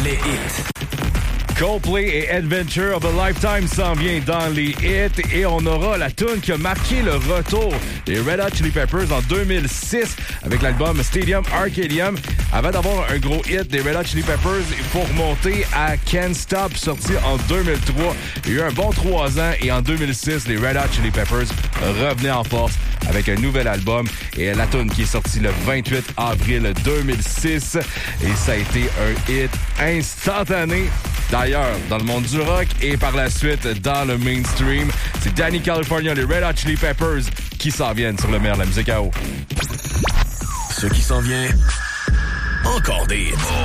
les hits. Coldplay et Adventure of a Lifetime s'en vient dans les hits et on aura la tune qui a marqué le retour des Red Hot Chili Peppers en 2006 avec l'album Stadium Arcadium. Avant d'avoir un gros hit des Red Hot Chili Peppers, il faut remonter à Can't Stop, sorti en 2003. Il y a eu un bon 3 ans et en 2006, les Red Hot Chili Peppers revenaient en force avec un nouvel album et la tune qui est sortie le 28 avril 2006 et ça a été un hit instantané. D'ailleurs, dans le monde du rock et par la suite dans le mainstream, c'est Danny California, les Red Hot Chili Peppers qui s'en viennent sur le meilleur de la musique à eau. Ce qui s'en vient, encore des hits.